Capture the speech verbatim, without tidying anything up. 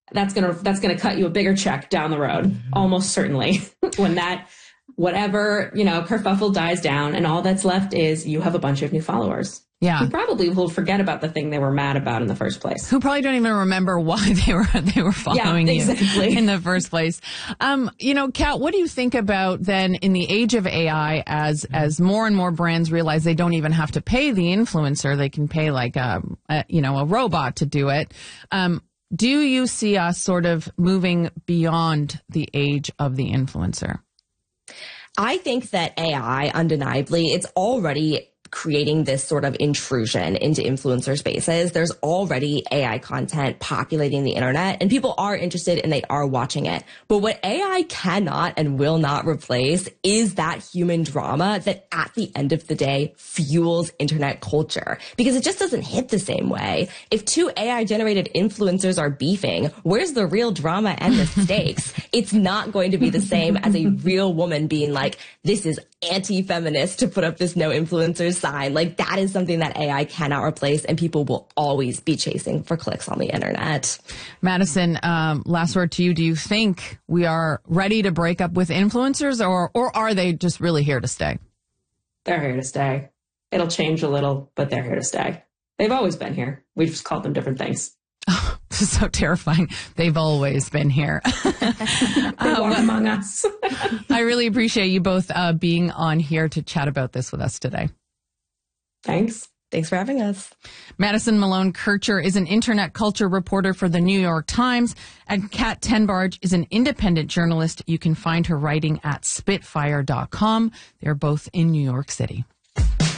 that's going to, that's going to cut you a bigger check down the road. Mm-hmm. Almost certainly when that, whatever, you know, kerfuffle dies down and all that's left is you have a bunch of new followers. Yeah. Who probably will forget about the thing they were mad about in the first place. Who probably don't even remember why they were they were following yeah, exactly. you in the first place. Um, you know, Kat, what do you think about then in the age of A I as as more and more brands realize they don't even have to pay the influencer, they can pay like a, a you know, a robot to do it. Um, do you see us sort of moving beyond the age of the influencer? I think that A I, undeniably, it's already creating this sort of intrusion into influencer spaces. There's already A I content populating the internet and people are interested and they are watching it. But what A I cannot and will not replace is that human drama that at the end of the day fuels internet culture, because it just doesn't hit the same way. If two A I generated influencers are beefing, where's the real drama and the stakes? It's not going to be the same as a real woman being like, this is anti-feminist to put up this no influencers sign. Like, that is something that A I cannot replace, and people will always be chasing for clicks on the internet. Madison, um, last word to you. Do you think we are ready to break up with influencers, or or are they just really here to stay? They're here to stay. It'll change a little, but they're here to stay. They've always been here. We've just called them different things. Oh, this is so terrifying. They've always been here. They walk among us. I really appreciate you both uh, being on here to chat about this with us today. Thanks. Thanks for having us. Madison Malone Kircher is an internet culture reporter for the New York Times, and Kat Tenbarge is an independent journalist. You can find her writing at spitfire dot com. They're both in New York City.